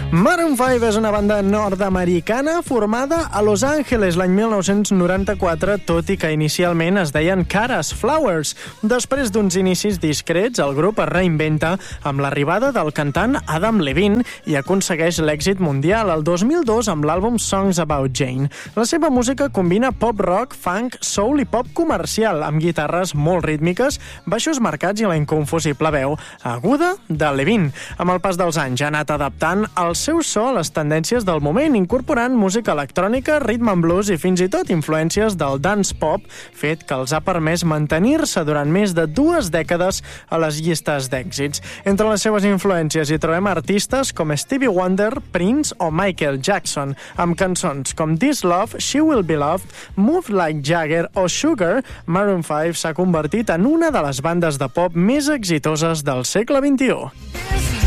Maroon 5 és una banda nord-americana formada a Los Angeles l'any 1994, tot i que inicialment es deien Caras Flowers. Després d'uns inicis discrets, el grup es reinventa amb l'arribada del cantant Adam Levine i aconsegueix l'èxit mundial el 2002 amb l'àlbum Songs About Jane. La seva música combina pop-rock, funk, soul i pop comercial, amb guitarres molt rítmiques, baixos marcats i la inconfusible veu aguda de Levine. Amb el pas dels anys ha anat adaptant el seu so a les tendències del moment, incorporant música electrònica, rhythm and blues i fins i tot influències del dance pop, fet que els ha permès mantenir-se durant més de 2 dècades a les llistes d'èxits. Entre les seves influències hi trobem artistes com Stevie Wonder, Prince o Michael Jackson, amb cançons com This Love, She Will Be Loved, Move Like Jagger o Sugar. Maroon 5 s'ha convertit en una de les bandes de pop més exitoses del segle XXI.